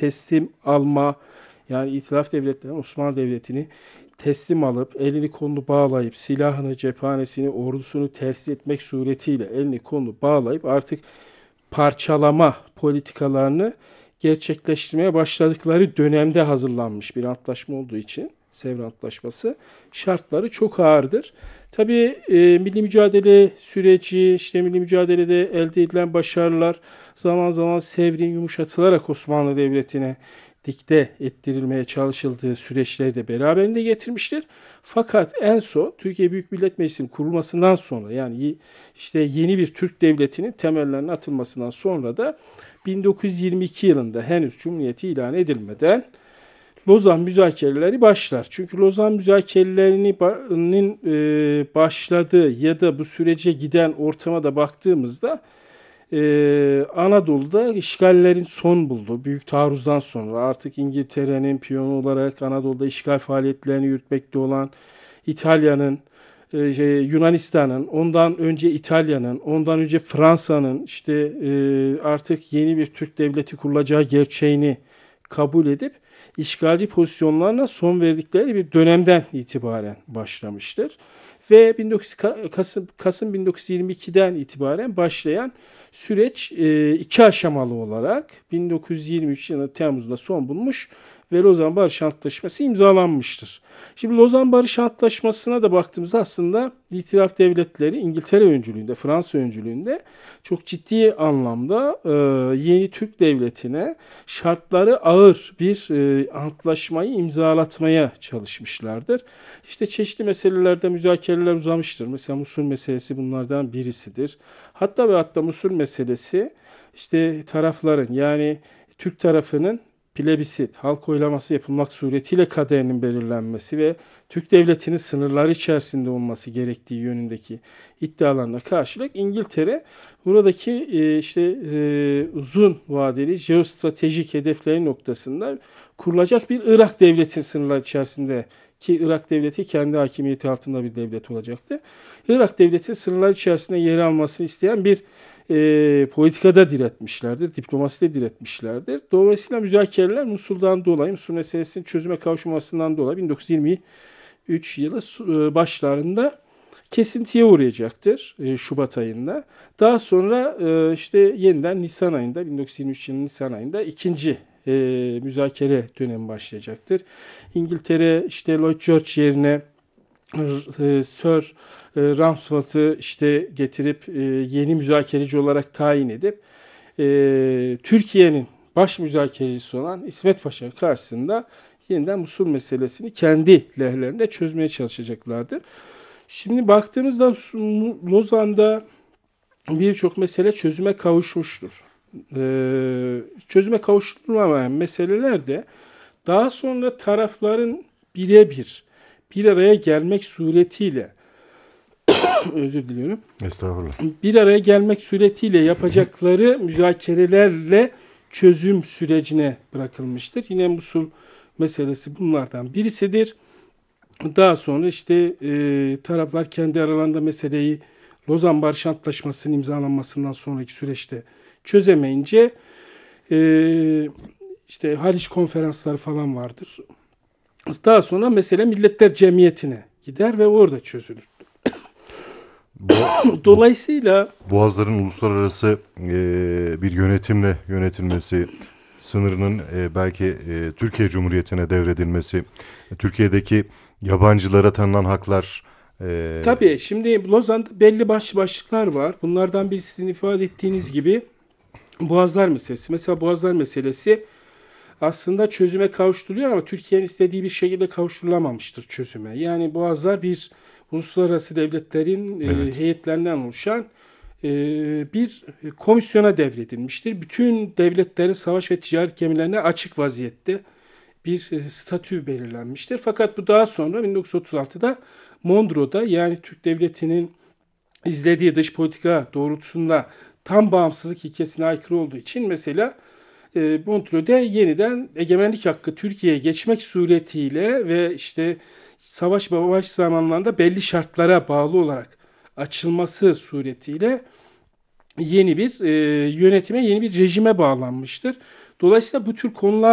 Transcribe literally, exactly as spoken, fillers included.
teslim alma, yani İtilaf devletleri Osmanlı Devleti'ni teslim alıp elini kolunu bağlayıp silahını, cephanesini, ordusunu tersis etmek suretiyle elini kolunu bağlayıp artık parçalama politikalarını gerçekleştirmeye başladıkları dönemde hazırlanmış bir antlaşma olduğu için Sevr Antlaşması şartları çok ağırdır. Tabii e, milli mücadele süreci, işte milli mücadelede elde edilen başarılar zaman zaman Sevr'in yumuşatılarak Osmanlı Devleti'ne dikte ettirilmeye çalışıldığı süreçleri de beraberinde getirmiştir. Fakat en son Türkiye Büyük Millet Meclisi'nin kurulmasından sonra, yani işte yeni bir Türk Devleti'nin temellerinin atılmasından sonra da bin dokuz yüz yirmi iki yılında henüz Cumhuriyeti ilan edilmeden Lozan müzakereleri başlar. Çünkü Lozan müzakerelerinin başladığı ya da bu sürece giden ortama da baktığımızda Ee, Anadolu'da işgallerin son bulduğu büyük taarruzdan sonra artık İngiltere'nin piyonu olarak Anadolu'da işgal faaliyetlerini yürütmekte olan İtalya'nın, e, şey, Yunanistan'ın, ondan önce İtalya'nın, ondan önce Fransa'nın işte e, artık yeni bir Türk devleti kurulacağı gerçeğini kabul edip işgalci pozisyonlarına son verdikleri bir dönemden itibaren başlamıştır. Ve bin dokuz yüz Kasım, Kasım bin dokuz yüz yirmi ikiden itibaren başlayan süreç e, iki aşamalı olarak bin dokuz yüz yirmi üç yılı Temmuz'da son bulmuş ve Lozan Barış Antlaşması imzalanmıştır. Şimdi Lozan Barış Antlaşması'na da baktığımızda aslında İtilaf devletleri İngiltere öncülüğünde, Fransa öncülüğünde çok ciddi anlamda e, yeni Türk devletine şartları ağır bir e, antlaşmayı imzalatmaya çalışmışlardır. İşte çeşitli meselelerde müzakereler uzamıştır. Mesela Musul meselesi bunlardan birisidir. Hatta ve hatta Musul meselesi işte tarafların, yani Türk tarafının plebisit, halk oylaması yapılmak suretiyle kaderinin belirlenmesi ve Türk devletinin sınırları içerisinde olması gerektiği yönündeki iddialarına karşılık İngiltere buradaki e, işte e, uzun vadeli jeostratejik hedefleri noktasında kurulacak bir Irak devletinin sınırları içerisinde, ki Irak devleti kendi hakimiyeti altında bir devlet olacaktı, Irak devletinin sınırları içerisinde yer almasını isteyen bir e, politikada diretmişlerdir, diplomaside diretmişlerdir. Dolayısıyla müzakereler Musul'dan dolayı, Musul meselesinin çözüme kavuşmasından dolayı bin dokuz yüz yirmi üç yılı başlarında kesintiye uğrayacaktır e, Şubat ayında. Daha sonra e, işte yeniden Nisan ayında, bin dokuz yüz yirmi üç yılının Nisan ayında ikinci e, müzakere dönemi başlayacaktır. İngiltere işte Lloyd George yerine e, Sir e, Ramsfield'ı işte getirip e, yeni müzakereci olarak tayin edip e, Türkiye'nin baş müzakerecisi olan İsmet Paşa karşısında yeniden Musul meselesini kendi lehlerinde çözmeye çalışacaklardır. Şimdi baktığımızda Lozan'da birçok mesele çözüme kavuşmuştur. Ee, çözüme kavuşturulamayan meseleler de daha sonra tarafların birebir bir araya gelmek suretiyle özür diliyorum. Estağfurullah. Bir araya gelmek suretiyle yapacakları müzakerelerle çözüm sürecine bırakılmıştır. Yine Musul meselesi bunlardan birisidir. Daha sonra işte e, taraflar kendi aralarında meseleyi Lozan Barış Antlaşması'nın imzalanmasından sonraki süreçte çözemeyince e, işte Haliç konferansları falan vardır. Daha sonra mesele Milletler Cemiyeti'ne gider ve orada çözülür. Bu, Dolayısıyla Boğazların uluslararası e, bir yönetimle yönetilmesi, sınırının e, belki e, Türkiye Cumhuriyeti'ne devredilmesi, Türkiye'deki yabancılara tanınan haklar. E... Tabii şimdi Lozan'da belli başlı başlıklar var. Bunlardan biri sizin ifade ettiğiniz gibi Boğazlar meselesi. Mesela Boğazlar meselesi aslında çözüme kavuşturuluyor ama Türkiye'nin istediği bir şekilde kavuşturulamamıştır çözüme. Yani Boğazlar bir uluslararası devletlerin evet. e, heyetlerinden oluşan e, bir komisyona devredilmiştir. Bütün devletlerin savaş ve ticaret gemilerine açık vaziyette bir e, statü belirlenmiştir. Fakat bu daha sonra bin dokuz yüz otuz altıda Mondro'da, yani Türk Devleti'nin izlediği dış politika doğrultusunda tam bağımsızlık ilkesine aykırı olduğu için mesela e, Montreux'de yeniden egemenlik hakkı Türkiye'ye geçmek suretiyle ve işte savaş ve savaş zamanlarında belli şartlara bağlı olarak açılması suretiyle yeni bir e, yönetime, yeni bir rejime bağlanmıştır. Dolayısıyla bu tür konular